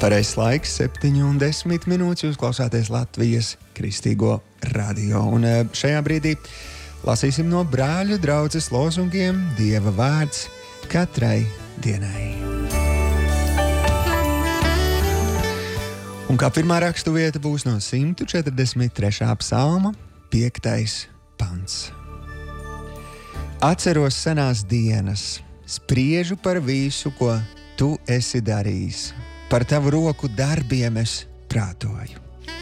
Pareizais laiks 7:10. Jūs klausāties Latvijas Kristīgo radio. Un šajā brīdī lasīsim no brāļu draudzes lozungiem Dieva vārds katrai dienai. Un kā pirmā raksturvieta būs no 143. psalma, 5. pants. Atceros senās dienas, spriežu par visu, ko tu esi darījis. Par tavu roku darbiem es prātoju.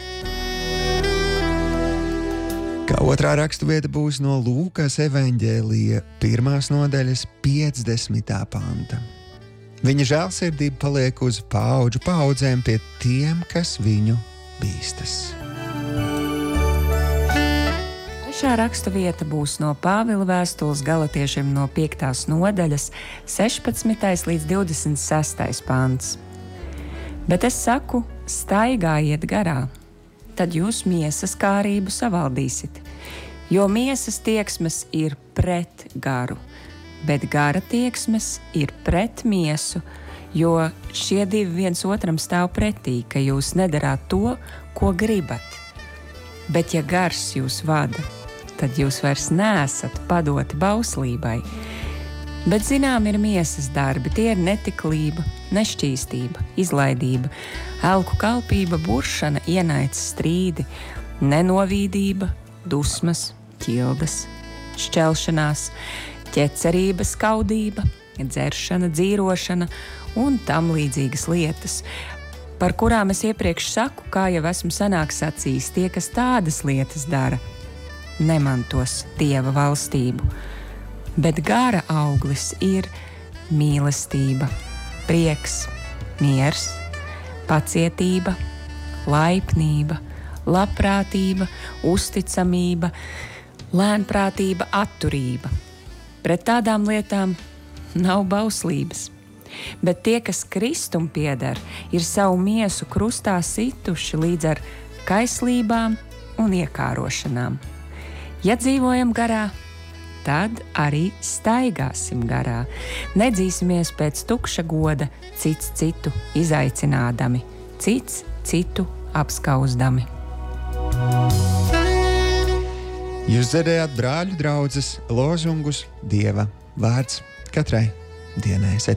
Kā otrā raksturvieta būs no Lūkas evaņģēlija 1. nodaļas 50. panta. Viņa žēlsirdība paliek uz paudžu paudzēm pie tiem, kas viņu bīstas. Trešā raksturvieta būs no Pāvila vēstules Galatiešiem no 5. nodaļas 16. līdz 26. pants. Bet es saku, staigājiet garā, tad jūs miesas kārību savaldīsit, jo miesas tieksmes ir pret garu, bet gara tieksmes ir pret miesu, jo šie divi viens otram stāv pretī, ka jūs nedarāt to, ko gribat. Bet ja gars jūs vada, tad jūs vairs neesat padoti bauslībai. Bet zinām ir miesas darbi, tie ir netiklība, nešķīstība, izlaidība, elku kalpība, buršana, ienaids, strīdi, nenovīdība, dusmas, ķildas, šķelšanās, ķecerība, skaudība, dzeršana, dzīrošana un tam līdzīgas lietas, par kurām es iepriekš saku, kā jau esmu senāk sacījis, tie, kas tādas lietas dara, nemantos Dieva valstību. Bet gara auglis ir mīlestība, prieks, miers, pacietība, laipnība, labprātība, uzticamība, lēnprātība, atturība. Pret tādām lietām nav bauslības. Bet tie, kas Kristum pieder, ir savu miesu krustā situši līdz ar kaislībām un iekārošanām. Ja dzīvojam garā, tad arī staigāsim garā. Nedzīsimies pēc tukša goda, cits citu izaicinādami, cits citu apskauzdami. Jūs dzirdējāt brāļu draudzes lozungus Dieva vārds katrai dienai.